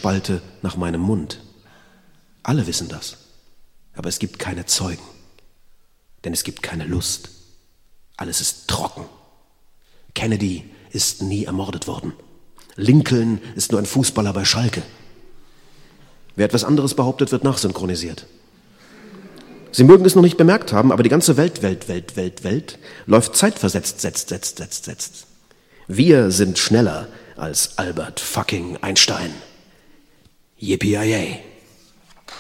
Spalte nach meinem Mund. Alle wissen das, aber es gibt keine Zeugen, denn es gibt keine Lust. Alles ist trocken. Kennedy ist nie ermordet worden. Lincoln ist nur ein Fußballer bei Schalke. Wer etwas anderes behauptet, wird nachsynchronisiert. Sie mögen es noch nicht bemerkt haben, aber die ganze Welt läuft zeitversetzt. Wir sind schneller als Albert fucking Einstein. Yippie-yay.